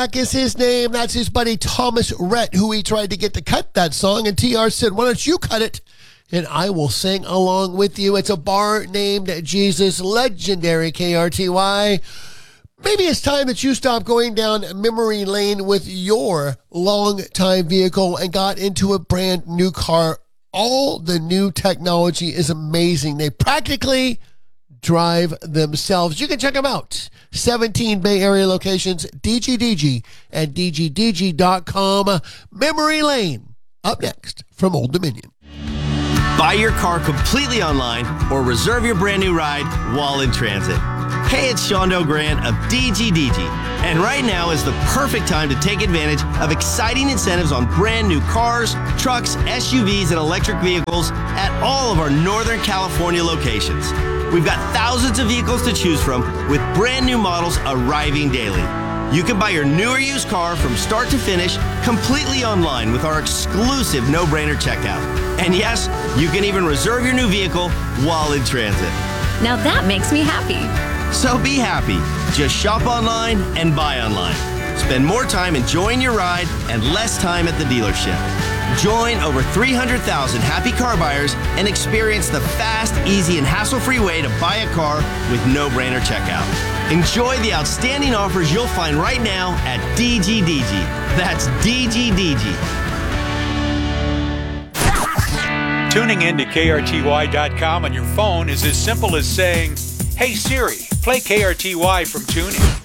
Mack is his name. That's his buddy Thomas Rhett, who he tried to get to cut that song. And TR said, why don't you cut it? And I will sing along with you. It's a bar named Jesus, legendary KRTY. Maybe it's time that you stop going down memory lane with your long-time vehicle and got into a brand new car. All the new technology is amazing. They practically drive themselves. You can check them out. 17 Bay Area locations, DGDG and DGDG.com. Memory Lane, up next from Old Dominion. Buy your car completely online or reserve your brand new ride while in transit. Hey, it's Shondo Grant of DGDG, and right now is the perfect time to take advantage of exciting incentives on brand new cars, trucks, SUVs, and electric vehicles at all of our Northern California locations. We've got thousands of vehicles to choose from with brand new models arriving daily. You can buy your new or used car from start to finish completely online with our exclusive no-brainer checkout. And yes, you can even reserve your new vehicle while in transit. Now that makes me happy. So be happy. Just shop online and buy online. Spend more time enjoying your ride and less time at the dealership. Join over 300,000 happy car buyers and experience the fast, easy, and hassle-free way to buy a car with no-brainer checkout. Enjoy the outstanding offers you'll find right now at DGDG. That's DGDG. Tuning in to KRTY.com on your phone is as simple as saying, "Hey Siri, play KRTY from TuneIn."